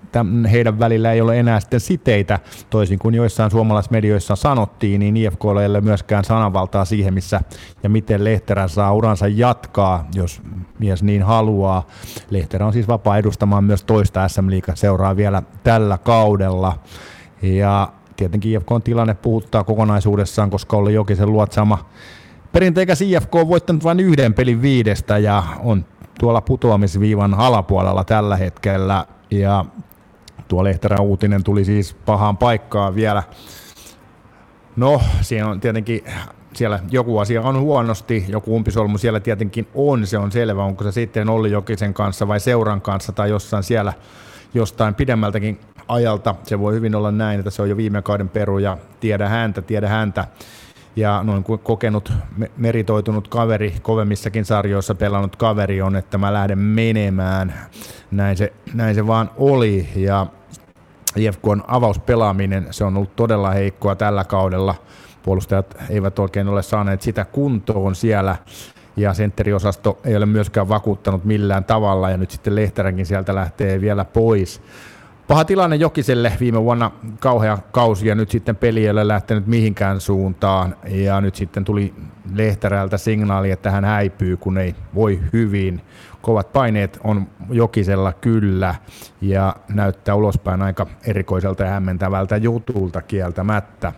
heidän välillä ei ole enää sitten siteitä, toisin kuin joissain suomalaismedioissa sanottiin, niin IFK:lla ei ole myöskään sananvaltaa siihen, missä ja miten Lehterä saa uransa jatkaa, jos mies niin haluaa. Lehterä on siis vapaa edustamaan myös toista SM-liigaseuraa vielä tällä kaudella, ja tietenkin IFK:n tilanne puhuttaa kokonaisuudessaan, koska Olli Jokisen luotsaama perinteikäs IFK on voittanut vain 1 pelin 5 ja on tuolla putoamisviivan alapuolella tällä hetkellä, ja tuo Lehterän uutinen tuli siis pahaan paikkaan vielä. No, siinä on tietenkin, siellä joku asia on huonosti, joku umpisolmu siellä tietenkin on, se on selvä, onko se sitten Olli Jokisen kanssa vai seuran kanssa tai jossain siellä jostain pidemmältäkin ajalta. Se voi hyvin olla näin, että se on jo viime kauden peru ja tiedä häntä. Ja noin kuin kokenut, meritoitunut kaveri, kovemmissakin sarjoissa pelannut kaveri on, että mä lähden menemään. Näin se vaan oli. Ja IFK:n avauspelaaminen, se on ollut todella heikkoa tällä kaudella. Puolustajat eivät oikein ole saaneet sitä kuntoon siellä. Ja sentteriosasto ei ole myöskään vakuuttanut millään tavalla. Ja nyt sitten Lehteränkin sieltä lähtee vielä pois. Paha tilanne Jokiselle, viime vuonna kauhea kausi ja nyt sitten peli ei ole lähtenyt mihinkään suuntaan ja nyt sitten tuli Lehterältä signaali, että hän häipyy, kun ei voi hyvin. Kovat paineet on Jokisella kyllä ja näyttää ulospäin aika erikoiselta ja hämmentävältä jutulta kieltämättä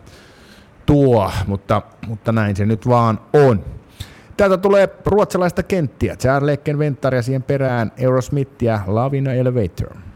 mutta näin se nyt vaan on. Täältä tulee ruotsalaista kenttiä, Charleken Ventar ja siihen perään Aerosmith ja Love in a Elevator.